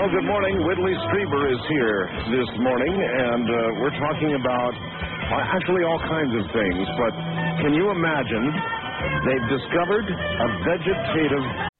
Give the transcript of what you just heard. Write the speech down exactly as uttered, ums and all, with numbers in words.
Well, good morning. Whitley Strieber is here this morning, and uh, we're talking about uh, actually all kinds of things. But can you imagine they've discovered a vegetative